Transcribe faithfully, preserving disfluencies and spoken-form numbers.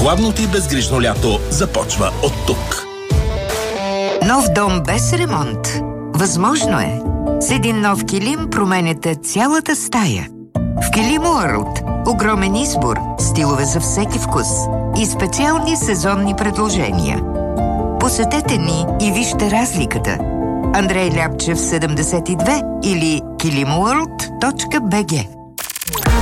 Хладното и безгрижно лято започва от тук. Нов дом без ремонт. Възможно е. С един нов килим променяте цялата стая. В Килим Уърлд огромен избор, стилове за всеки вкус и специални сезонни предложения. Посетете ни и вижте разликата. Андрей Ляпчев седемдесет и две или килим уърлд точка би джи.